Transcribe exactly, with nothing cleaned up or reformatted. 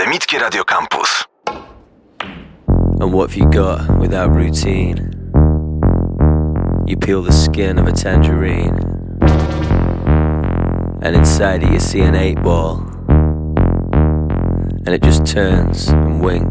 Akademickie Radio Campus. And what have you got without routine? You peel the skin of a tangerine, and inside it you see an eight ball, and it just turns and winks